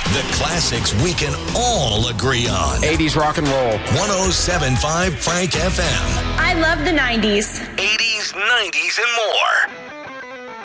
The classics we can all agree on. 80s rock and roll. 107.5 Frank FM. I love the 90s. 80s, 90s, and more.